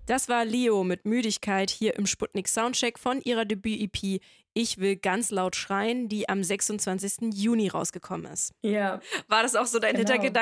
Das war Leo mit Müdigkeit hier im Sputnik Soundcheck von ihrer Debüt-EP Ich will ganz laut schreien, die am 26. Juni rausgekommen ist. Ja, War das auch so dein genau. Hintergedanke?